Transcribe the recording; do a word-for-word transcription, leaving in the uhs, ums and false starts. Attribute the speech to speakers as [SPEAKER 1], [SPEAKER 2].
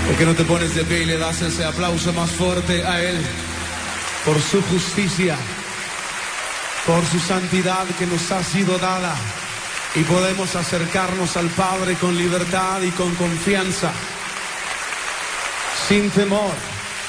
[SPEAKER 1] ¿Por qué no te pones de pie y le das ese aplauso más fuerte a Él? Por su justicia, por su santidad que nos ha sido dada. Y podemos acercarnos al Padre con libertad y con confianza, sin temor.